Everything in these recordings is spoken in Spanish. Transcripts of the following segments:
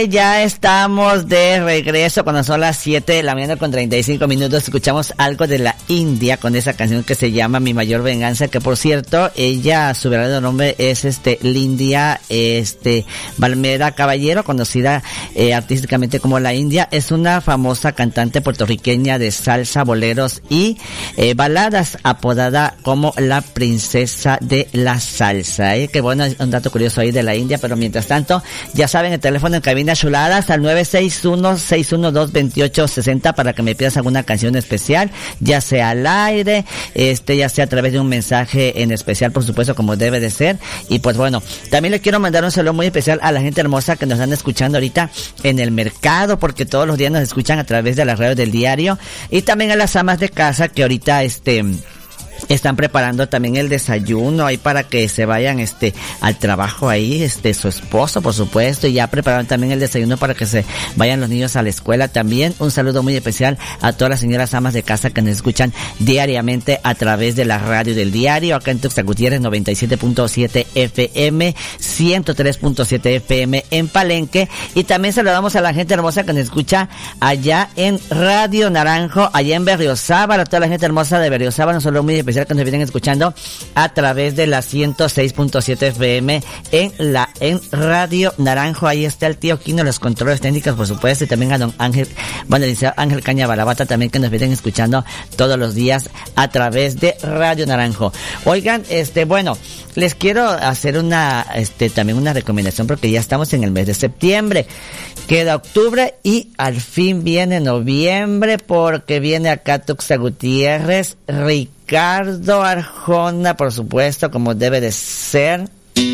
Ya estamos de regreso cuando son las 7 de la mañana con 35 minutos. Escuchamos algo de la India con esa canción que se llama Mi Mayor Venganza, que por cierto, ella, su verdadero nombre es Lindia Valmera Caballero, conocida artísticamente como la India. Es una famosa cantante puertorriqueña de salsa, boleros y baladas, apodada como la princesa de la salsa. Que bueno, un dato curioso ahí de la India, pero mientras tanto, ya saben, el teléfono en cabina chuladas al 961-612-2860 para que me pidas alguna canción especial, ya sea al aire, ya sea a través de un mensaje en especial, por supuesto, como debe de ser. Y pues bueno, también le quiero mandar un saludo muy especial a la gente hermosa que nos están escuchando ahorita en el mercado, porque todos los días nos escuchan a través de las radios del diario, y también a las amas de casa que ahorita están preparando también el desayuno ahí para que se vayan al trabajo ahí, su esposo, por supuesto, y ya prepararon también el desayuno para que se vayan los niños a la escuela también. Un saludo muy especial a todas las señoras amas de casa que nos escuchan diariamente a través de la radio del diario, acá en Tuxtla Gutiérrez 97.7 FM, 103.7 FM en Palenque, y también saludamos a la gente hermosa que nos escucha allá en Radio Naranjo, allá en Berriozábal, a toda la gente hermosa de Berriozábal. Un saludo muy especial que nos vienen escuchando a través de la 106.7 FM en Radio Naranjo. Ahí está el tío Quino, los controles técnicos, por supuesto, y también a don Ángel, bueno, dice Ángel Caña Barabata también, que nos vienen escuchando todos los días a través de Radio Naranjo. Oigan, bueno, les quiero hacer también una recomendación, porque ya estamos en el mes de septiembre. Queda octubre y al fin viene noviembre, porque viene acá Tuxtla Gutiérrez, Ricardo Arjona, por supuesto, como debe de ser.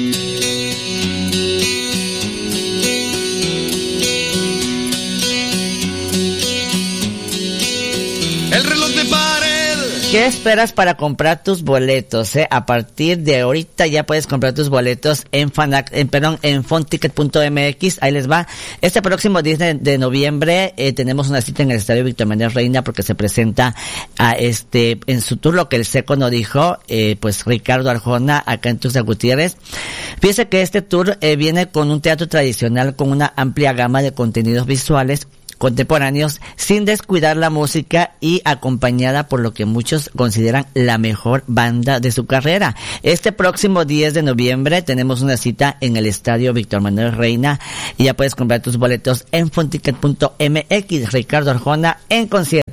El reloj de pared. ¿Qué esperas para comprar tus boletos? A partir de ahorita ya puedes comprar tus boletos en fonticket.mx. Ahí les va. Este próximo 10 de noviembre tenemos una cita en el Estadio Víctor Manuel Reina, porque se presenta en su tour Lo que el Seco no dijo, pues Ricardo Arjona acá en Tuxtla Gutiérrez. Fíjense que este tour viene con un teatro tradicional con una amplia gama de contenidos visuales contemporáneos, sin descuidar la música, y acompañada por lo que muchos consideran la mejor banda de su carrera. Este próximo 10 de noviembre tenemos una cita en el Estadio Víctor Manuel Reina, y ya puedes comprar tus boletos en fonticket.mx. Ricardo Arjona en concierto.